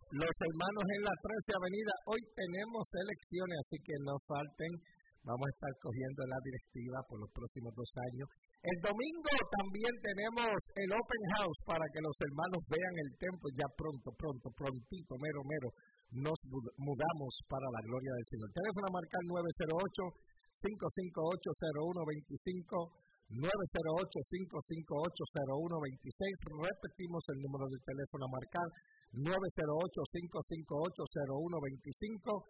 Los hermanos en la 13 Avenida. Hoy tenemos elecciones, así que no falten. Vamos a estar cogiendo la directiva por los próximos 2 años. El domingo también tenemos el Open House para que los hermanos vean el templo. Ya prontito, mero. Nos mudamos para la gloria del Señor. Teléfono a marcar 908-558-0125. 908-558-0126. Repetimos el número de teléfono a marcar. 908-558-0125.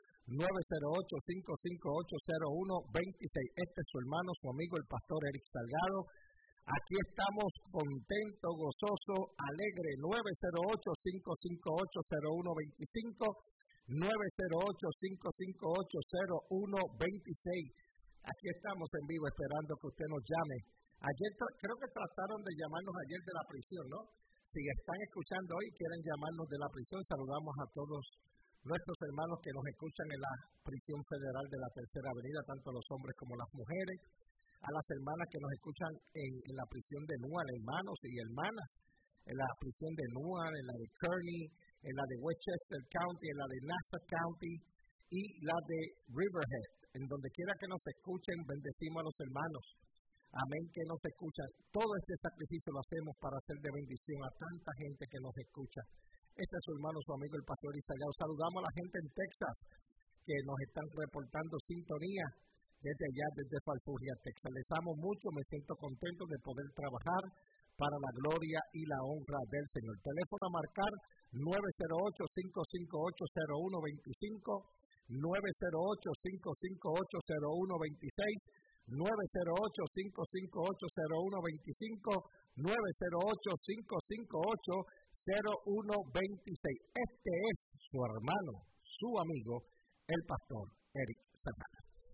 908-558-0126. Este es su hermano, su amigo, el pastor Eric Salgado. Aquí estamos contentos, gozosos, alegres. 908-558-0125. 908-558-0126. Aquí estamos en vivo esperando que usted nos llame. Ayer creo que trataron de llamarnos ayer de la prisión, ¿no? Si están escuchando hoy y quieren llamarnos de la prisión, saludamos a todos nuestros hermanos que nos escuchan en la prisión federal de la Tercera Avenida, tanto los hombres como las mujeres, a las hermanas que nos escuchan en la prisión de Newark, hermanos y hermanas, en la prisión de Newark, en la de Kearney, en la de Westchester County, en la de Nassau County y la de Riverhead. En donde quiera que nos escuchen, bendecimos a los hermanos. Amén, que nos escuchan. Todo este sacrificio lo hacemos para hacer de bendición a tanta gente que nos escucha. Este es su hermano, su amigo, el pastor Isayao. Saludamos a la gente en Texas que nos están reportando sintonía desde allá, desde Falfurria, Texas. Les amo mucho, me siento contento de poder trabajar para la gloria y la honra del Señor. Teléfono a marcar 908-558-0125. 908-558-0126, 908-558-0125, 908-558-0126. Este es su hermano, su amigo, el pastor Eric Santana.